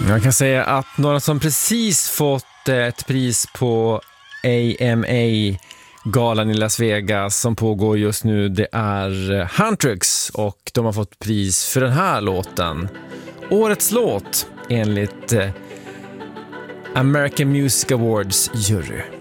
Jag kan säga att några som precis fått ett pris på AMA-galan i Las Vegas som pågår just nu, det är Huntrix, och de har fått pris för den här låten. Årets låt enligt American Music Awards jury.